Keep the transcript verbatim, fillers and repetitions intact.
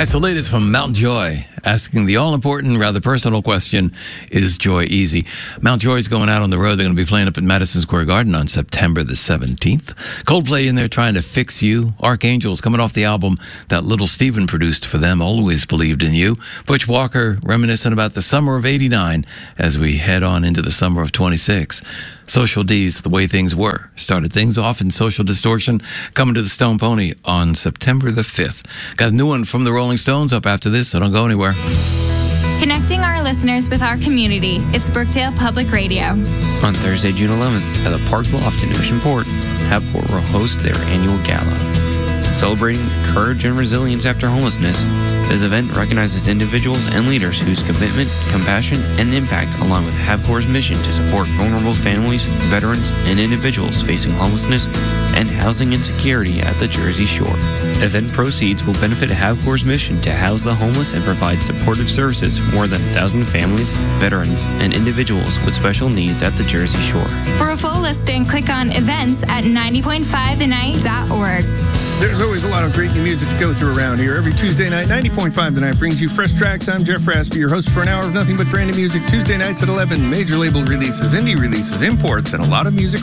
That's the latest from Mount Joy, asking the all-important, rather personal question, is joy easy? Mount Joy is going out on the road. They're going to be playing up at Madison Square Garden on September the seventeenth. Coldplay in there trying to fix you. Archangels coming off the album that Little Steven produced for them, Always Believed in You. Butch Walker reminiscent about the summer of eighty-nine as we head on into the summer of twenty-six. Social D's The Way Things Were started things off in Social Distortion, coming to the Stone Pony on September the fifth. Got a new one from the Rolling Stones up after this, so don't go anywhere. Connecting our listeners with our community, it's Brookdale Public Radio. On Thursday, June eleventh, at the Park Loft in Oceanport, Habport will host their annual gala. Celebrating courage and resilience after homelessness, this event recognizes individuals and leaders whose commitment, compassion, and impact align with Habport's mission to support vulnerable families, veterans, and individuals facing homelessness and housing insecurity at the Jersey Shore. Event proceeds will benefit Habport's mission to house the homeless and provide supportive services for more than a thousand families, veterans, and individuals with special needs at the Jersey Shore. For a full listing, click on events at ninety point five the night dot org. There's always a lot of great new music to go through around here. Every Tuesday night, ninety point five The Night brings you fresh tracks. I'm Jeff Raspy, your host for an hour of nothing but brand new music. Tuesday nights at eleven, major label releases, indie releases, imports, and a lot of music